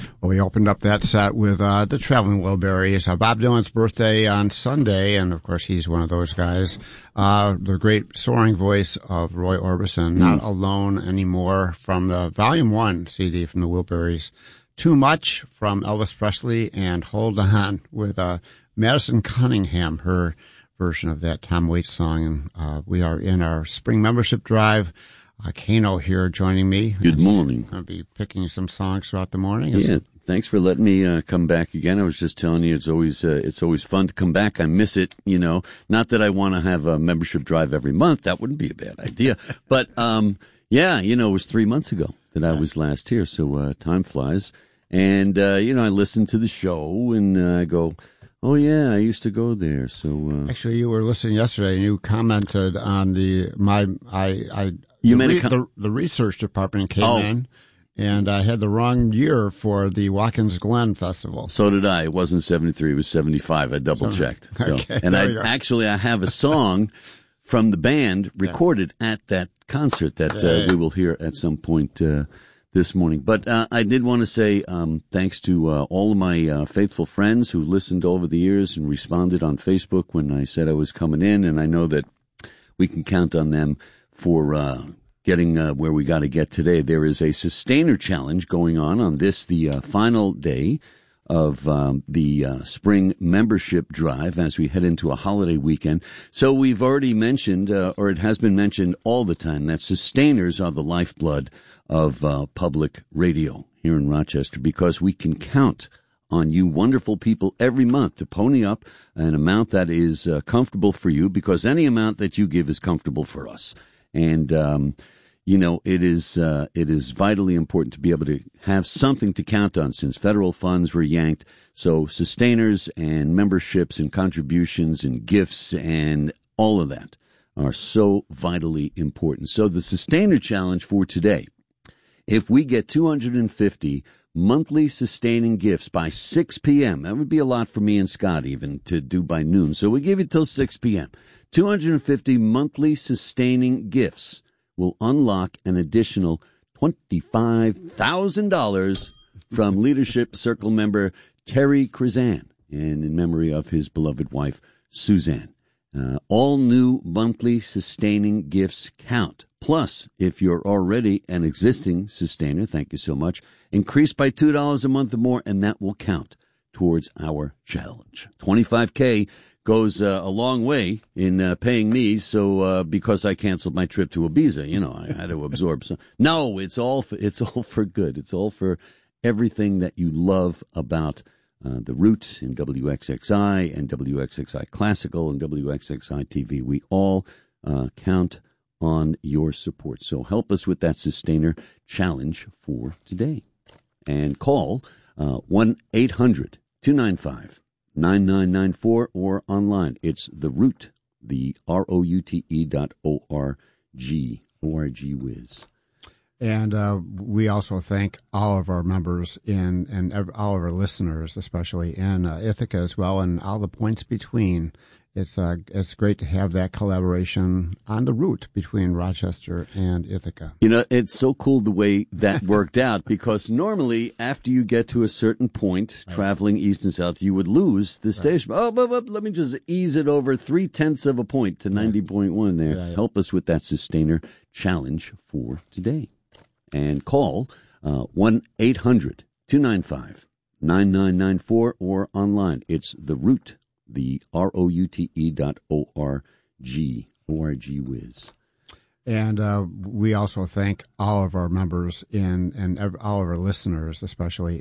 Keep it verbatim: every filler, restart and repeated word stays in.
Well, we opened up that set with uh, the Traveling Wilburys. Uh, Bob Dylan's birthday on Sunday, and of course he's one of those guys. Uh, the great soaring voice of Roy Orbison, Not mm. Alone Anymore, from the Volume one C D from the Wilburys. Too Much from Elvis Presley, and Hold On with uh, Madison Cunningham, her version of that Tom Waits song. And uh, we are in our spring membership drive. Uh, Kano here joining me. Good morning. I'm going to be picking some songs throughout the morning. Yeah, thanks for letting me uh, come back again. I was just telling you, it's always uh, it's always fun to come back. I miss it, you know. Not that I want to have a membership drive every month. That wouldn't be a bad idea. But, um, yeah, you know, it was three months ago that I was last here, so uh, time flies. And, uh, you know, I listen to the show, and uh, I go, oh, yeah, I used to go there. So uh, Actually, you were listening yesterday, and you commented on the, my, I, I, You the, made re- a com- the, the research department came oh. in, and I had the wrong year for the Watkins Glen Festival. So did I. It wasn't seventy-three. It was seventy-five. I double-checked. So, okay, and I actually, I have a song from the band recorded yeah. at that concert that uh, yeah. we will hear at some point uh, this morning. But uh, I did want to say um, thanks to uh, all of my uh, faithful friends who listened over the years and responded on Facebook when I said I was coming in, and I know that we can count on them for uh, getting uh, where we got to get today. There is a Sustainer Challenge going on on this, the uh, final day of um, the uh, spring membership drive as we head into a holiday weekend. So we've already mentioned, uh, or it has been mentioned all the time, that Sustainers are the lifeblood of uh, public radio here in Rochester, because we can count on you wonderful people every month to pony up an amount that is uh, comfortable for you, because any amount that you give is comfortable for us. And, um, you know, it is uh, it is vitally important to be able to have something to count on since federal funds were yanked. So sustainers and memberships and contributions and gifts and all of that are so vitally important. So the Sustainer Challenge for today, if we get two hundred fifty monthly sustaining gifts by six p.m., that would be a lot for me and Scott even to do by noon. So we give it till six p.m. two hundred fifty monthly sustaining gifts will unlock an additional twenty-five thousand dollars from Leadership Circle member Terry Krizan, and in memory of his beloved wife, Suzanne. Uh, all new monthly sustaining gifts count. Plus, if you're already an existing sustainer, thank you so much, increase by two dollars a month or more, and that will count towards our challenge. twenty-five K goes uh, a long way in uh, paying me, so uh, because I canceled my trip to Ibiza, you know, I had to absorb some. No, it's all for, it's all for good. It's all for everything that you love about uh, The Root and W X X I and W X X I Classical and W X X I T V. We all uh, count on your support. So help us with that Sustainer Challenge for today. And call uh, one eight hundred two nine five nine nine nine four or online. It's The Root, the R O U T E dot O R G, O R G whiz. And uh, we also thank all of our members in and ev- all of our listeners, especially in uh, Ithaca as well, and all the points between. It's uh, it's great to have that collaboration on the route between Rochester and Ithaca. You know, it's so cool the way that worked out, because normally after you get to a certain point, right, traveling east and south, you would lose the station. Right. Oh, but, but let me just ease it over three-tenths of a point to ninety point one there. Yeah, yeah. Help us with that Sustainer Challenge for today. And call uh, one eight hundred two nine five nine nine nine four or online. It's The Root, the R O U T E dot O R G, O R G whiz. And uh, we also thank all of our members in and ev- all of our listeners, especially